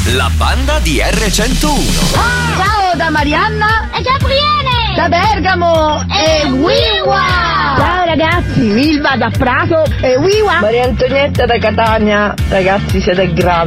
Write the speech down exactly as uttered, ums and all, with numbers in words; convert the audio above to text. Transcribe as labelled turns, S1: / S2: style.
S1: la banda di erre centouno.
S2: Ciao da Marianna
S3: e Gabriele
S2: da Bergamo e Wiwa.
S4: Ciao ragazzi, Milva da Prato e Wiwa.
S5: Maria Antonietta da Catania. Ragazzi, siete grandi.